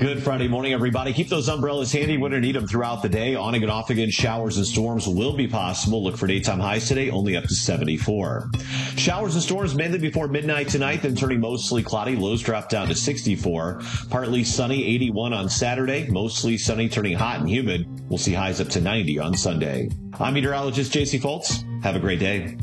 Good Friday morning, everybody. Keep those umbrellas handy when you need them throughout the day. On and off again, showers and storms will be possible. Look for daytime highs today, only up to 74. Showers and storms mainly before midnight tonight, then turning mostly cloudy. Lows drop down to 64. Partly sunny, 81 on Saturday. Mostly sunny, turning hot and humid. We'll see highs up to 90 on Sunday. I'm meteorologist JC Foltz. Have a great day.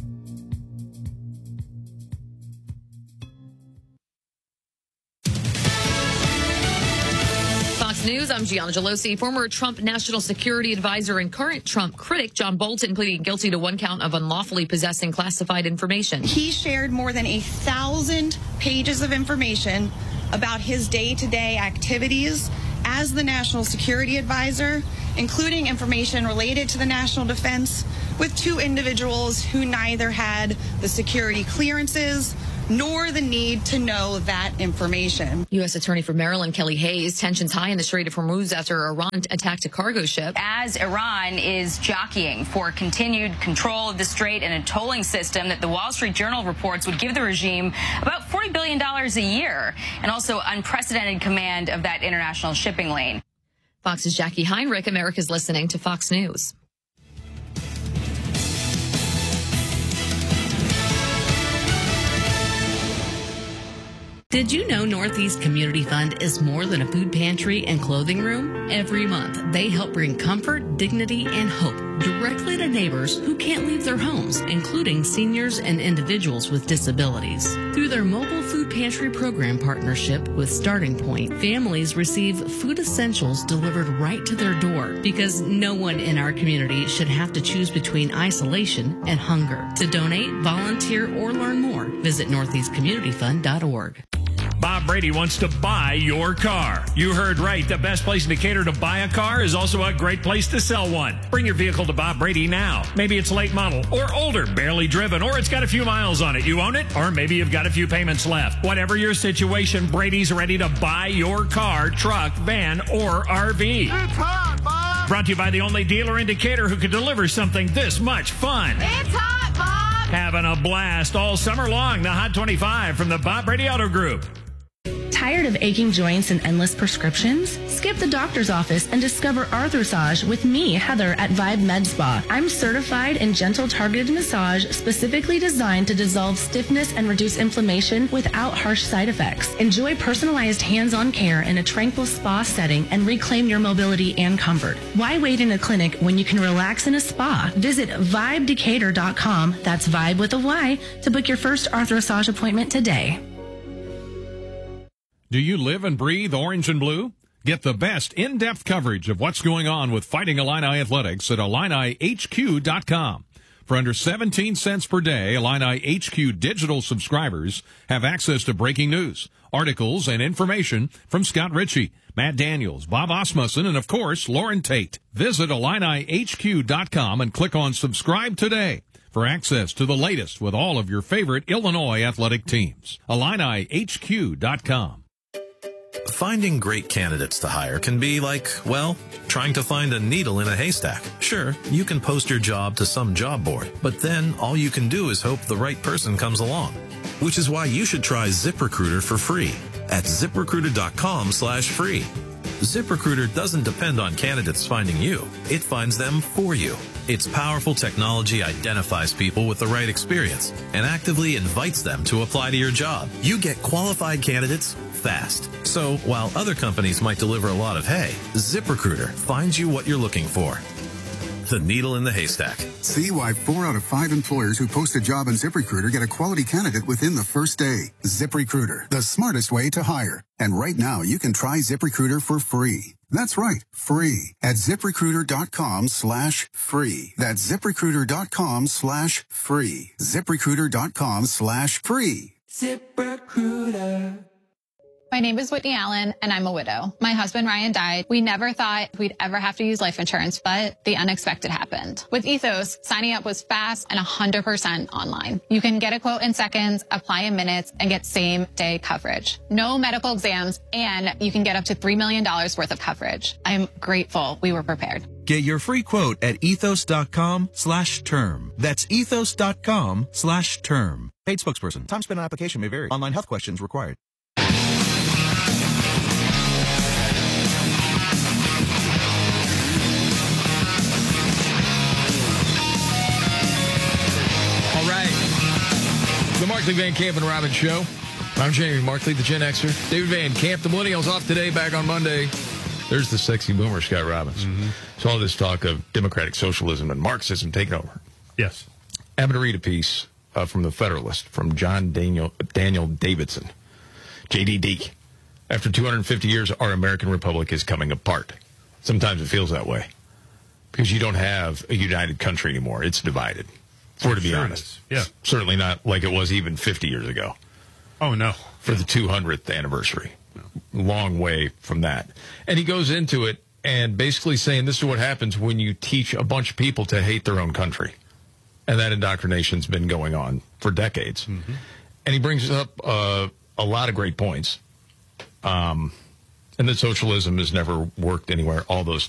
News. I'm Gianna Gelosi. Former Trump national security advisor and current Trump critic John Bolton pleading guilty to one count of unlawfully possessing classified information. He shared more than 1,000 pages of information about his day-to-day activities as the national security advisor, including information related to the national defense, with two individuals who neither had the security clearances nor the need to know that information. U.S. Attorney for Maryland Kelly Hayes, tensions high in the Strait of Hormuz after Iran attacked a cargo ship. As Iran is jockeying for continued control of the strait and a tolling system that the Wall Street Journal reports would give the regime about $40 billion a year, and also unprecedented command of that international shipping lane. Fox's Jackie Heinrich. America's listening to Fox News. Did you know Northeast Community Fund is more than a food pantry and clothing room? Every month, they help bring comfort, dignity, and hope directly to neighbors who can't leave their homes, including seniors and individuals with disabilities. Through their mobile food pantry program partnership with Starting Point, families receive food essentials delivered right to their door because no one in our community should have to choose between isolation and hunger. To donate, volunteer, or learn more, visit northeastcommunityfund.org. Bob Brady wants to buy your car. You heard right. The best place in Decatur to buy a car is also a great place to sell one. Bring your vehicle to Bob Brady now. Maybe it's late model or older, barely driven, or it's got a few miles on it. You own it, or maybe you've got a few payments left. Whatever your situation, Brady's ready to buy your car, truck, van, or RV. It's hot, Bob! Brought to you by the only dealer in Decatur who can deliver something this much fun. It's hot, Bob! Having a blast all summer long. The Hot 25 from the Bob Brady Auto Group. Tired of aching joints and endless prescriptions? Skip the doctor's office and discover Arthrossage with me, Heather, at Vibe Med Spa. I'm certified in gentle targeted massage specifically designed to dissolve stiffness and reduce inflammation without harsh side effects. Enjoy personalized hands-on care in a tranquil spa setting and reclaim your mobility and comfort. Why wait in a clinic when you can relax in a spa? Visit vibedecatur.com, that's Vibe with a Y, to book your first Arthrossage appointment today. Do you live and breathe orange and blue? Get the best in-depth coverage of what's going on with Fighting Illini Athletics at IlliniHQ.com. For under 17 cents per day, Illini HQ digital subscribers have access to breaking news, articles, and information from Scott Ritchie, Matt Daniels, Bob Osmussen, and of course, Lauren Tate. Visit IlliniHQ.com and click on subscribe today for access to the latest with all of your favorite Illinois athletic teams. IlliniHQ.com. Finding great candidates to hire can be like, well, trying to find a needle in a haystack. Sure, you can post your job to some job board, but then all you can do is hope the right person comes along. Which is why you should try ZipRecruiter for free at ZipRecruiter.com/free. ZipRecruiter doesn't depend on candidates finding you. It finds them for you. Its powerful technology identifies people with the right experience and actively invites them to apply to your job. You get qualified candidates fast. So while other companies might deliver a lot of hay, ZipRecruiter finds you what you're looking for. The needle in the haystack. See why 4 out of 5 employers who post a job on ZipRecruiter get a quality candidate within the first day. ZipRecruiter, the smartest way to hire. And right now, you can try ZipRecruiter for free. That's right, free at ZipRecruiter.com/free. That's ZipRecruiter.com/free. ZipRecruiter.com/free. ZipRecruiter. My name is Whitney Allen, and I'm a widow. My husband, Ryan, died. We never thought we'd ever have to use life insurance, but the unexpected happened. With Ethos, signing up was fast and 100% online. You can get a quote in seconds, apply in minutes, and get same-day coverage. No medical exams, and you can get up to $3 million worth of coverage. I'm grateful we were prepared. Get your free quote at ethos.com/term. That's ethos.com/term. Paid spokesperson. Time spent on application may vary. Online health questions required. Markley, Van Camp, and Robbins Show. I'm Jamie Markley, the Gen Xer. David Van Camp, the Millennials, off today, back on Monday. There's the sexy boomer, Scott Robbins. So all this talk of democratic socialism and Marxism taking over. Yes. I'm going to read a piece from the Federalist from John Daniel Davidson, JDD. After 250 years, our American Republic is coming apart. Sometimes it feels that way because you don't have a united country anymore. It's divided, to be honest. Yeah. Certainly not like it was even 50 years ago. Oh, no. For the 200th anniversary. Long way from that. And he goes into it and basically saying this is what happens when you teach a bunch of people to hate their own country. And that indoctrination's been going on for decades. And he brings up a lot of great points. And that socialism has never worked anywhere, all those